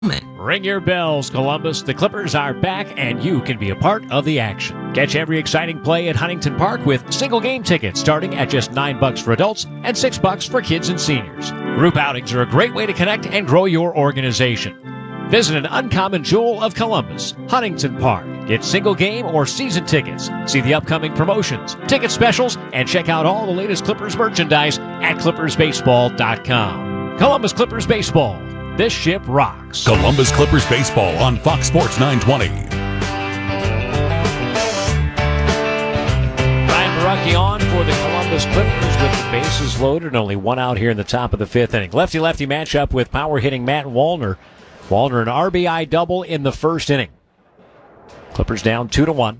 Ring your bells, Columbus. The Clippers are back, and you can be a part of the action. Catch every exciting play at Huntington Park with single game tickets starting at just $9 for adults and $6 for kids and seniors. Group outings are a great way to connect and grow your organization. Visit an uncommon jewel of Columbus, Huntington Park. Get single game or season tickets. See the upcoming promotions, ticket specials, and check out all the latest Clippers merchandise at ClippersBaseball.com. Columbus Clippers Baseball. This ship rocks. Columbus Clippers Baseball on Fox Sports 920. Ryan Borucki on for the Columbus Clippers with the bases loaded and only one out here in the top of the fifth inning. Lefty-lefty matchup with power-hitting Matt Wallner. Wallner an RBI double in the first inning. Clippers down 2-1.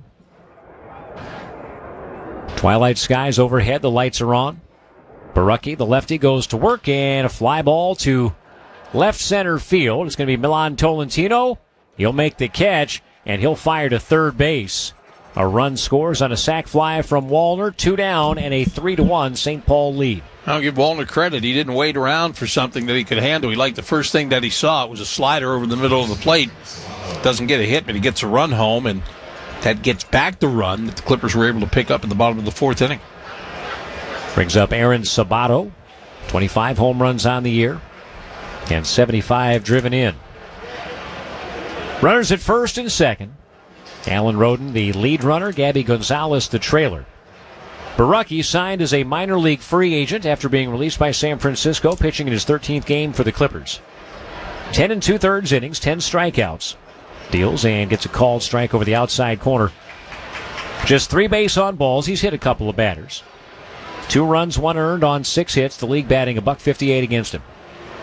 Twilight skies overhead. The lights are on. Borucki, the lefty, goes to work and a fly ball to left center field. It's going to be Milan Tolentino. He'll make the catch, and he'll fire to third base. A run scores on a sac fly from Wallner. 2 down and a 3-1 St. Paul lead. I'll give Wallner credit. He didn't wait around for something that he could handle. He liked the first thing that he saw. It was a slider over the middle of the plate. Doesn't get a hit, but he gets a run home, and that gets back the run that the Clippers were able to pick up in the bottom of the fourth inning. Brings up Aaron Sabato. 25 home runs on the year and 75 driven in. Runners at first and second. Alan Roden, the lead runner. Gabby Gonzalez, the trailer. Borucki signed as a minor league free agent after being released by San Francisco, pitching in his 13th game for the Clippers. 10 2/3 innings, 10 strikeouts. Deals and gets a called strike over the outside corner. Just 3 base on balls. He's hit a couple of batters. 2 runs, 1 earned on 6 hits. The league batting $158 against him.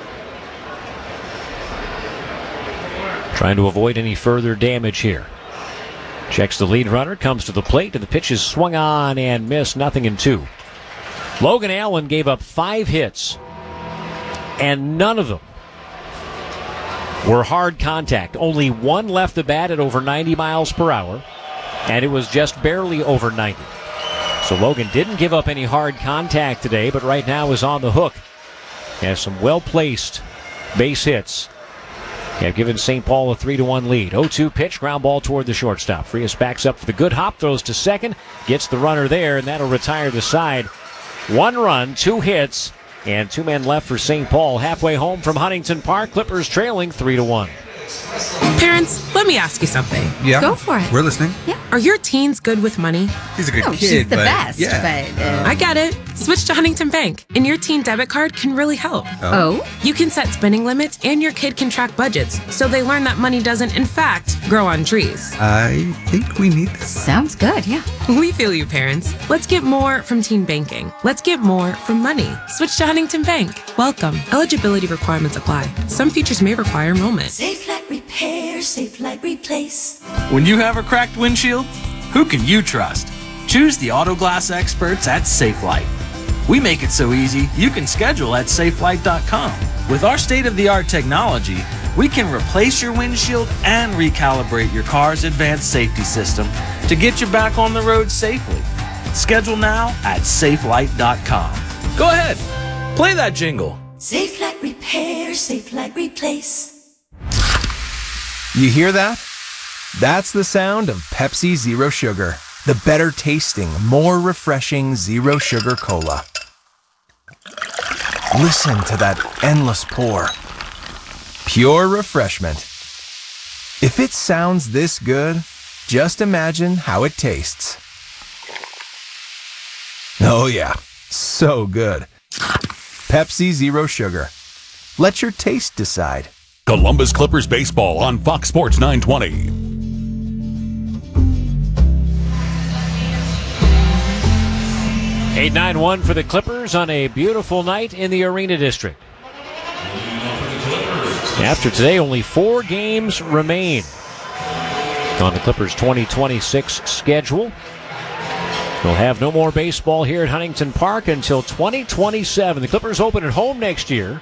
Trying to avoid any further damage here. Checks the lead runner, comes to the plate, and the pitch is swung on and missed, 0-2. Logan Allen gave up 5 hits, and none of them were hard contact. Only 1 left the bat at over 90 miles per hour, and it was just barely over 90. So Logan didn't give up any hard contact today, but right now is on the hook. Has some well-placed base hits. Have given St. Paul a 3-1 lead. 0-2 pitch, ground ball toward the shortstop. Frias backs up for the good hop, throws to second, gets the runner there, and that'll retire the side. 1 run, 2 hits, and 2 men left for St. Paul. Halfway home from Huntington Park, Clippers trailing 3-1. Parents, let me ask you something. Yeah. Go for it. We're listening. Yeah. Are your teens good with money? He's a good kid, she's the but best, yeah. but... I get it. Switch to Huntington Bank, and your teen debit card can really help. Oh? You can set spending limits, and your kid can track budgets, so they learn that money doesn't, in fact, grow on trees. I think we need this. Sounds good, yeah. We feel you, parents. Let's get more from teen banking. Let's get more from money. Switch to Huntington Bank. Welcome. Eligibility requirements apply. Some features may require enrollment. Safe Light Repair, Safe Light Replace. When you have a cracked windshield, who can you trust? Choose the auto glass experts at Safelite. We make it so easy, you can schedule at Safelite.com. With our state-of-the-art technology, we can replace your windshield and recalibrate your car's advanced safety system to get you back on the road safely. Schedule now at Safelite.com. Go ahead, play that jingle. Safe Light Repair, Safe Light Replace. You hear that? That's the sound of Pepsi Zero Sugar, the better tasting, more refreshing Zero Sugar Cola. Listen to that endless pour. Pure refreshment. If it sounds this good, just imagine how it tastes. Oh yeah, so good. Pepsi Zero Sugar. Let your taste decide. Columbus Clippers Baseball on Fox Sports 920. 8-9-1 for the Clippers on a beautiful night in the Arena District. After today, only 4 games remain on the Clippers' 2026 schedule. We'll have no more baseball here at Huntington Park until 2027. The Clippers open at home next year.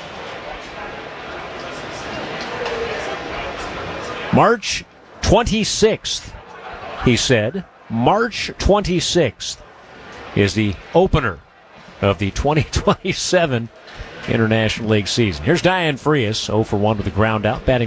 March 26th, he said. March 26th is the opener of the 2027 International League season. Here's Diane Frias, 0 for 1 with the ground out, batting